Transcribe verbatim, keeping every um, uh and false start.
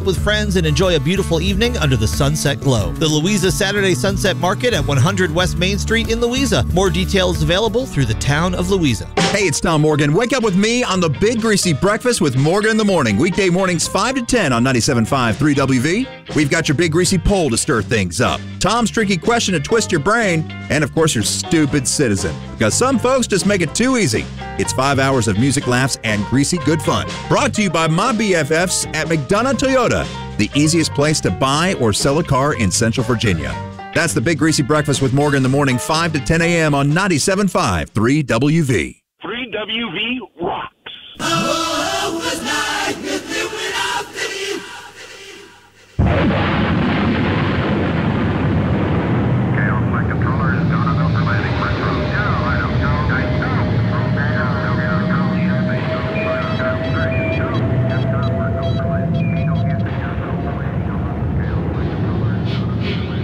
with friends and enjoy a beautiful evening under the sunset glow. The Louisa Saturday Sunset Market at one hundred West Main Street in Louisa. More details available through the town of Louisa. Hey, it's Tom Morgan. Wake up with me on the Big Greasy Breakfast with Morgan in the Morning. Weekday mornings five to ten on ninety-seven point five three W V. We've got your Big Greasy poll to stir things up, Tom's tricky question to twist your brain, and of course your stupid citizen. Because some folks just make it too easy. It's five hours of music, laughs, and greasy good fun. Brought to you by my B F Fs at McDonough Toyota, the easiest place to buy or sell a car in Central Virginia. That's the Big Greasy Breakfast with Morgan in the Morning, five to ten a.m. on ninety-seven point five three W V. three W V rocks. Oh, it was nice.